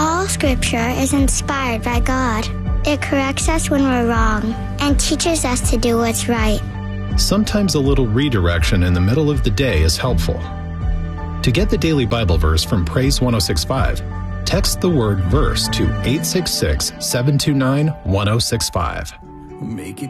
All Scripture is inspired by God. It corrects us when we're wrong and teaches us to do what's right. Sometimes a little redirection in the middle of the day is helpful. To get the daily Bible verse from Praise 106.5, text the word verse to 866-729-1065. Make it